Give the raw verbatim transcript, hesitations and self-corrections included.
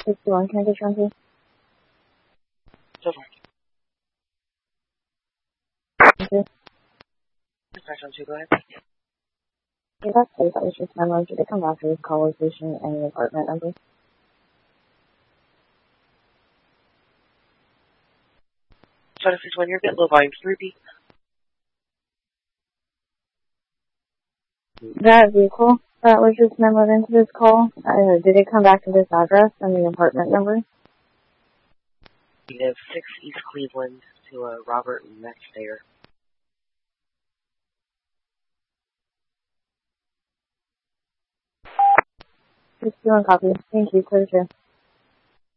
sixty-one, can I get your name? So far. Thank you. Press on two, go ahead. Yeah, that's safe. That was just my mom. Did it come after this call location and the apartment number? So this is when you're a bit low volume. Can you repeat? That vehicle that was just memoed into this call, uh, did it come back to this address and the apartment number? Negative six East Cleveland to uh, Robert Metzger. sixty-one copy. Thank you. Clear to.